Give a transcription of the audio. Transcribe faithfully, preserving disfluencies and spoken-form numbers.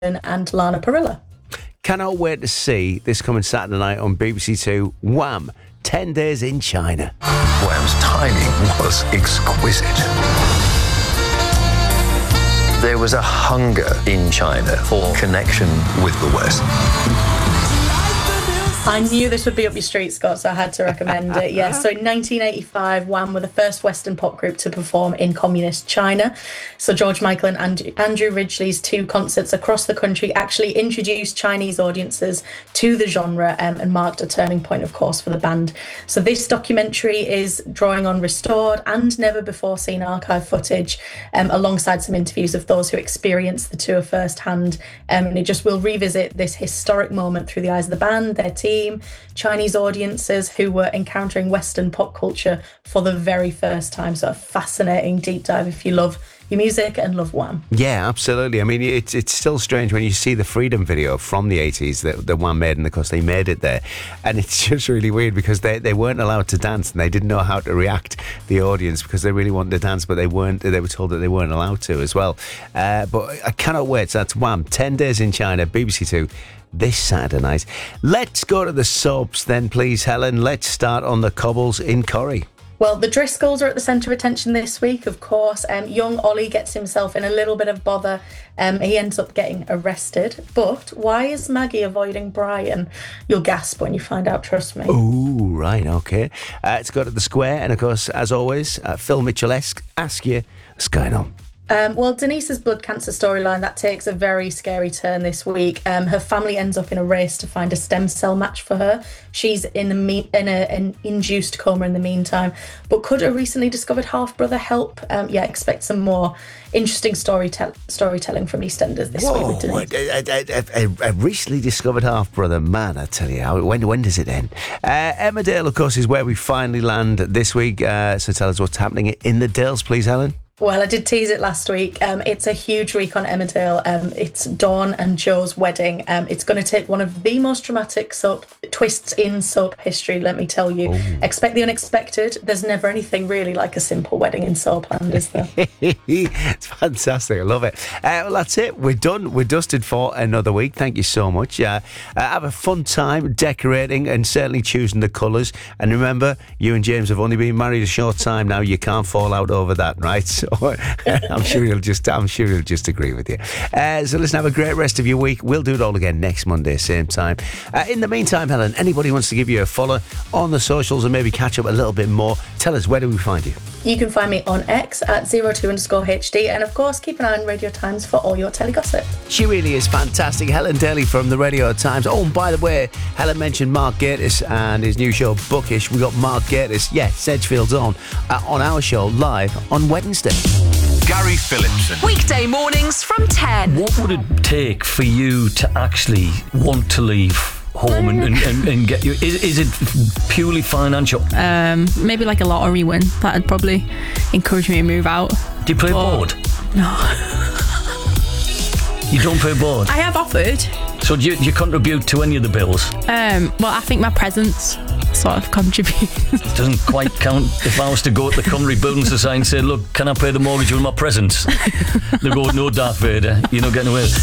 and Lana Parrilla. Cannot wait to see this coming Saturday night on B B C Two. Wham! ten days in China. Wham's timing was exquisite. There was a hunger in China for connection with the West. I knew this would be up your street, Scott, so I had to recommend it. Yeah, so in nineteen eighty-five, Wham were the first Western pop group to perform in communist China. So George Michael and And- Andrew Ridgeley's two concerts across the country actually introduced Chinese audiences to the genre um, and marked a turning point, of course, for the band. So this documentary is drawing on restored and never-before-seen archive footage um, alongside some interviews of those who experienced the tour firsthand. Um, and it just will revisit this historic moment through the eyes of the band, their team, Chinese audiences who were encountering Western pop culture for the very first time. So a fascinating deep dive if you love your music and love Wham. Yeah, absolutely. I mean, it's it's still strange when you see the Freedom video from the eighties that, that Wham made, and of course they made it there. And it's just really weird because they, they weren't allowed to dance and they didn't know how to react, the audience, because they really wanted to dance, but they weren't. They were told that they weren't allowed to as well. Uh, but I cannot wait. So that's Wham, ten days in China, B B C Two. This Saturday night. Let's go to the soaps then, please, Helen. Let's start on the cobbles in Corrie. Well, the Driscolls are at the centre of attention this week, of course. Um, young Ollie gets himself in a little bit of bother. Um, he ends up getting arrested. But why is Maggie avoiding Brian? You'll gasp when you find out, trust me. Oh, right, okay. Uh, let's go to the Square. And, of course, as always, uh, Phil Mitchell-esque, ask you, what's going on? Um, well, Denise's blood cancer storyline, that takes a very scary turn this week. Um, her family ends up in a race to find a stem cell match for her. She's in, the me- in a, an induced coma in the meantime. But could a recently discovered half-brother help? Um, yeah, expect some more interesting storytell- storytelling from EastEnders this Whoa, week with Denise. A, a, a, a recently discovered half-brother, man, I tell you, how, when, when does it end? Uh, Emmerdale, of course, is where we finally land this week. Uh, so tell us what's happening in the Dales, please, Helen. Well, I did tease it last week. Um, it's a huge week on Emmerdale. Um, it's Dawn and Joe's wedding. Um, it's going to take one of the most dramatic soap twists in soap history, let me tell you. Ooh. Expect the unexpected. There's never anything really like a simple wedding in soapland, is there? It's fantastic. I love it. Uh, well, that's it. We're done. We're dusted for another week. Thank you so much. Uh, uh, have a fun time decorating and certainly choosing the colours. And remember, you and James have only been married a short time now. You can't fall out over that, right? So I'm sure he'll just I'm sure he'll just agree with you. Uh, so listen, have a great rest of your week. We'll do it all again next Monday, same time. Uh, in the meantime, Helen, anybody who wants to give you a follow on the socials and maybe catch up a little bit more, tell us, where do we find you? You can find me on X at zero two underscore HD, and of course keep an eye on Radio Times for all your telly gossip. She really is fantastic. Helen Daly from the Radio Times. Oh, and by the way, Helen mentioned Mark Gatiss and his new show Bookish. We got Mark Gatiss, yes, Sedgefield's on, uh, on our show live on Wednesday. Gary Phillipson. Weekday mornings from ten. What would it take for you to actually want to leave home and, and, and, and get you? Is, is it purely financial? Um, maybe like a lottery win. That'd probably encourage me to move out. Do you play but board? No. You don't play board? I have offered. So do you, do you contribute to any of the bills? Um, well, I think my presence sort of contributes. It doesn't quite count. If I was to go to the Cymru Building Society and say, look, can I pay the mortgage with my presence? They go, no, Darth Vader, you're not getting away.